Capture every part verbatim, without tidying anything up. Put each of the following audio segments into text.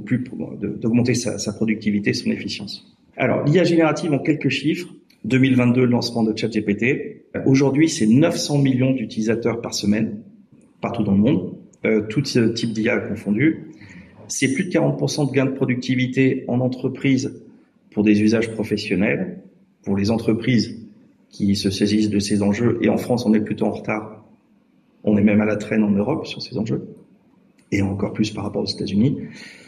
plus, de, d'augmenter sa, sa productivité, son efficience. Alors, l'I A générative en quelques chiffres. deux mille vingt-deux, le lancement de ChatGPT. Aujourd'hui, c'est neuf cents millions d'utilisateurs par semaine, partout dans le monde, euh, tout type d'I A confondu. C'est plus de quarante pour cent de gains de productivité en entreprise pour des usages professionnels, pour les entreprises qui se saisissent de ces enjeux. Et en France, on est plutôt en retard. On est même à la traîne en Europe sur ces enjeux, et encore plus par rapport aux États-Unis.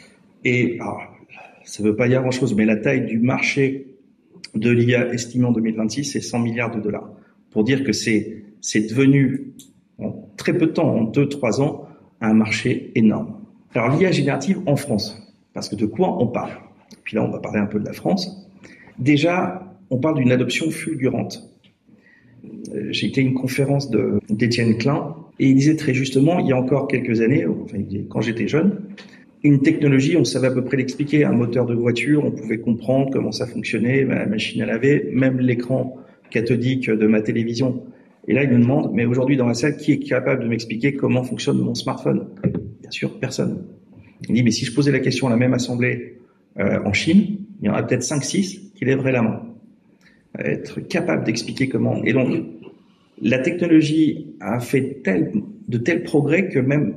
Et alors, ça ne veut pas dire grand-chose, mais la taille du marché de l'I A estimé en deux mille vingt-six, c'est cent milliards de dollars. Pour dire que c'est, c'est devenu, en très peu de temps, en deux, trois ans, un marché énorme. Alors, l'I A générative en France, parce que de quoi on parle? Puis là, on va parler un peu de la France. Déjà, on parle d'une adoption fulgurante. J'ai été à une conférence de, d'Étienne Klein, et il disait très justement, il y a encore quelques années, enfin, quand j'étais jeune, une technologie, on savait à peu près l'expliquer. Un moteur de voiture, on pouvait comprendre comment ça fonctionnait, la machine à laver, même l'écran cathodique de ma télévision. Et là, il me demande, mais aujourd'hui dans la salle, qui est capable de m'expliquer comment fonctionne mon smartphone? Bien sûr, personne. Il dit, mais si je posais la question à la même assemblée euh, en Chine, il y en aurait peut-être cinq six qui lèveraient la main. Être capable d'expliquer comment. Et donc, la technologie a fait tel, de tels progrès que même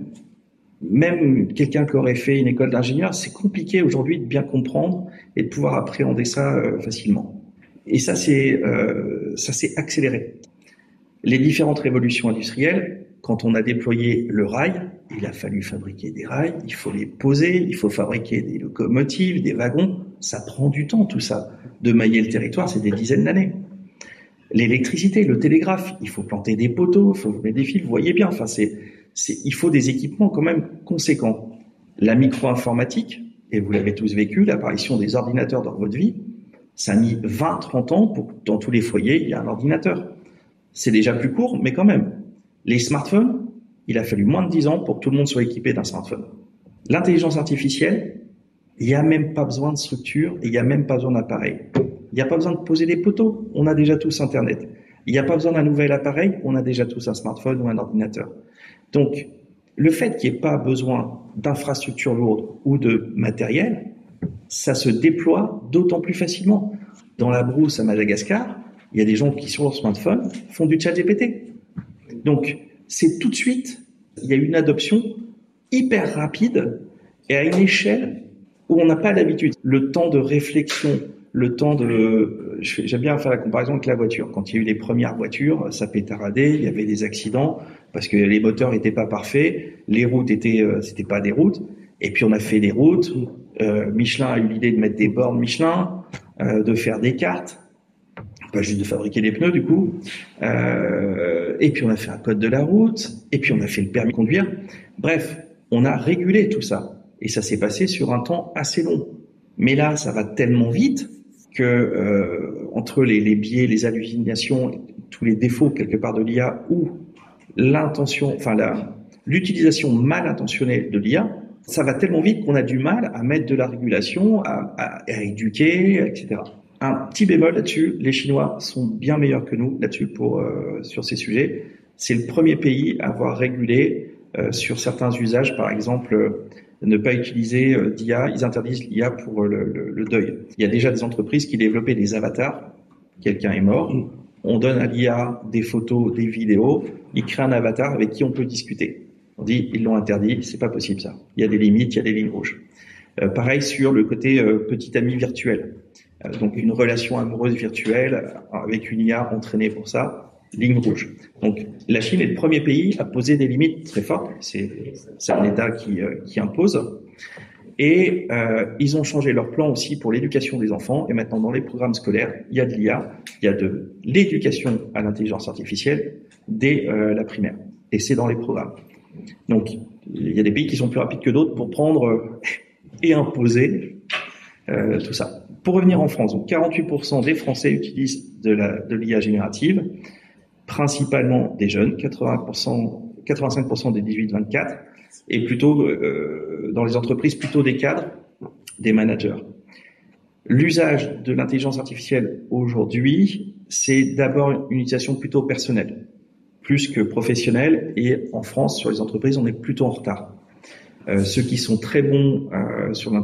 Même quelqu'un qui aurait fait une école d'ingénieur, c'est compliqué aujourd'hui de bien comprendre et de pouvoir appréhender ça euh, facilement. Et ça, c'est euh, ça s'est accéléré. Les différentes révolutions industrielles, quand on a déployé le rail, il a fallu fabriquer des rails, il faut les poser, il faut fabriquer des locomotives, des wagons. Ça prend du temps, tout ça. De mailler le territoire, c'est des dizaines d'années. L'électricité, le télégraphe, il faut planter des poteaux, il faut mettre des fils, vous voyez bien. Enfin, c'est C'est, il faut des équipements quand même conséquents. La micro-informatique, et vous l'avez tous vécu, l'apparition des ordinateurs dans votre vie, ça a mis vingt trente ans pour que dans tous les foyers, il y ait un ordinateur. C'est déjà plus court, mais quand même. Les smartphones, il a fallu moins de dix ans pour que tout le monde soit équipé d'un smartphone. L'intelligence artificielle, il n'y a même pas besoin de structure et il n'y a même pas besoin d'appareil. Il n'y a pas besoin de poser des poteaux, on a déjà tous Internet. Il n'y a pas besoin d'un nouvel appareil, on a déjà tous un smartphone ou un ordinateur. Donc, le fait qu'il n'y ait pas besoin d'infrastructures lourdes ou de matériel, ça se déploie d'autant plus facilement. Dans la brousse à Madagascar, il y a des gens qui, sur leur smartphone, font du ChatGPT. Donc, c'est tout de suite, il y a une adoption hyper rapide et à une échelle où on n'a pas l'habitude. Le temps de réflexion, le temps de... J'aime bien faire la comparaison avec la voiture. Quand il y a eu les premières voitures, ça pétaradait, il y avait des accidents parce que les moteurs n'étaient pas parfaits, les routes étaient, euh, c'était pas des routes. Et puis on a fait des routes. Euh, Michelin a eu l'idée de mettre des bornes Michelin, euh, de faire des cartes, pas juste de fabriquer des pneus du coup. Euh, et puis on a fait un code de la route. Et puis on a fait le permis de conduire. Bref, on a régulé tout ça. Et ça s'est passé sur un temps assez long. Mais là, ça va tellement vite que euh, entre les, les biais, les hallucinations, tous les défauts quelque part de l'I A ou l'intention, enfin la, l'utilisation mal intentionnée de l'I A, ça va tellement vite qu'on a du mal à mettre de la régulation, à, à, à éduquer, et cetera. Un petit bémol là-dessus, les Chinois sont bien meilleurs que nous là-dessus pour euh, sur ces sujets. C'est le premier pays à avoir régulé euh, sur certains usages, par exemple. Euh, ne pas utiliser euh, d'I A, ils interdisent l'I A pour le, le, le deuil. Il y a déjà des entreprises qui développaient des avatars, quelqu'un est mort, on donne à l'I A des photos, des vidéos, il crée un avatar avec qui on peut discuter. On dit, ils l'ont interdit, c'est pas possible ça. Il y a des limites, il y a des lignes rouges. Euh, pareil sur le côté euh, petit ami virtuel. Euh, donc une relation amoureuse virtuelle avec une I A entraînée pour ça. Ligne rouge. Donc, la Chine est le premier pays à poser des limites très fortes. C'est, c'est un État qui, euh, qui impose. Et euh, ils ont changé leur plan aussi pour l'éducation des enfants. Et maintenant, dans les programmes scolaires, il y a de l'I A, il y a de l'éducation à l'intelligence artificielle dès euh, la primaire. Et c'est dans les programmes. Donc, il y a des pays qui sont plus rapides que d'autres pour prendre euh, et imposer euh, tout ça. Pour revenir en France, donc quarante-huit pour cent des Français utilisent de, la, de l'I A générative, principalement des jeunes, quatre-vingts pour cent, quatre-vingt-cinq pour cent des dix-huit vingt-quatre, et plutôt euh, dans les entreprises, plutôt des cadres, des managers. L'usage de l'intelligence artificielle aujourd'hui, c'est d'abord une utilisation plutôt personnelle, plus que professionnelle, et en France, sur les entreprises, on est plutôt en retard. Euh, ceux qui sont très bons euh, sur